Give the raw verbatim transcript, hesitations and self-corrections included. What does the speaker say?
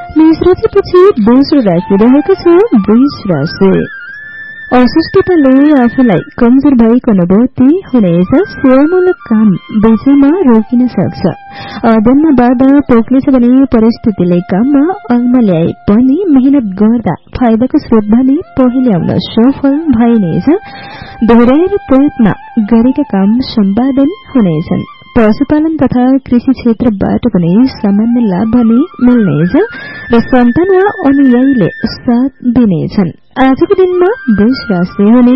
मेष राशिपछि दोस्रो राशि रहेको छ वृष राशि। असुस्थताले आफूलाई कमजोर भएको अनुभूति हुनेछ। सेवामूलक काम बेचैमा रोकिन सक्छ। अध्ययनमा बाधा पोख्नेछ भने परिस्थितिले काममा अल्मा ल्याए पनि मेहनत गर्दा फाइदाको स्रोत भने पहिले आउन सफल भइनेछ। दोहोऱ्याएर प्रयत्न गरेका काम सम्पादन हुनेछन्। पशुपालन तथा कृषि क्षेत्रबाट पनि सामान्य लाभ भने मिल्नेछ र सन्तान वा अनुयायीले साथ दिनेछन्। आजको दिनमा वृष राशि हुने